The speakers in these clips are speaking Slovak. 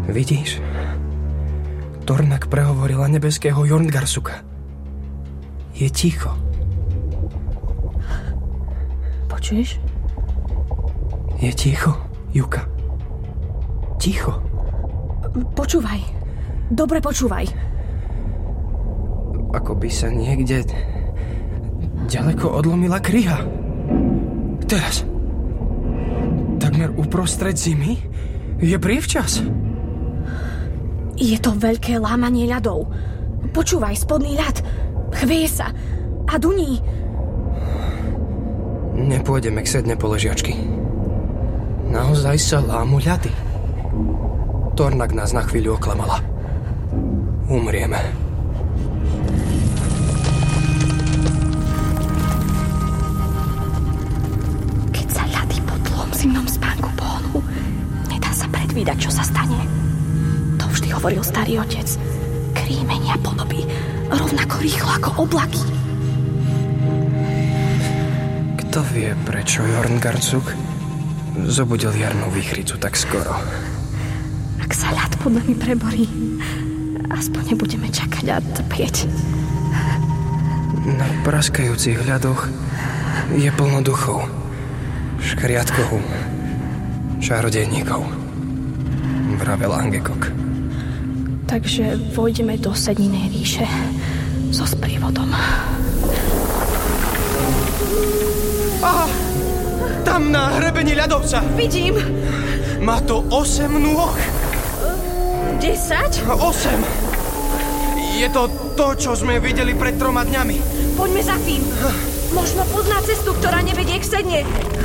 Vidíš? Tornak prehovorila nebeského Jorngarsuka. Je ticho. Počuješ? Je ticho, Juka. Ticho. Počúvaj. Dobre počúvaj. Ako by sa niekde ďaleko odlomila kryha. Teraz. Takmer uprostred zimy je prievčas. Je to veľké lámanie ľadov. Počúvaj, spodný ľad. Chvieje sa. A duní. Nepôjdeme k sedne po ležiačky. Naozaj sa lámu ľady. Tornak nás na chvíľu oklamala. Umrieme. Keď sa ľady po dlhom zimnom spánku pohnú, nedá sa predvídať, čo sa stane. To vždy hovoril starý otec. Krí menia podoby rovnako rýchlo ako oblaky. Kto vie, prečo Jorngardsuk zobudil jarnú výchricu tak skoro? Ak sa ľad pod nami preborí, aspoň nebudeme čakať a trpieť. Na praskajúcich ľadoch je plno duchov, škriatkov, čarodejníkov, vravel Angekok. Takže vojdeme do sedninej ríše so sprievodom. Aha! Tam na hrebení ľadovca! Vidím! Má to 8 nôh! 10? 8! Je to to, čo sme videli pred 3 dňami. Poďme za tým. Možno pozná cestu, ktorá nevedie k sedne.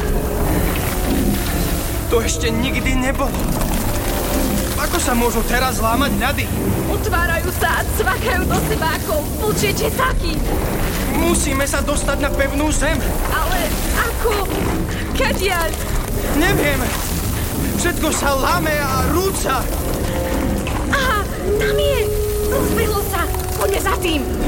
To ešte nikdy nebolo. Ako sa môžu teraz lámať ľady? Otvárajú sa a cvakajú do seba ako vlčie česáky. Musíme sa dostať na pevnú zem. Ale ako? Kadiaľ? Neviem. Všetko sa láme a rúca. Aha, tam je. Rozbehlo sa. Poďme za tým.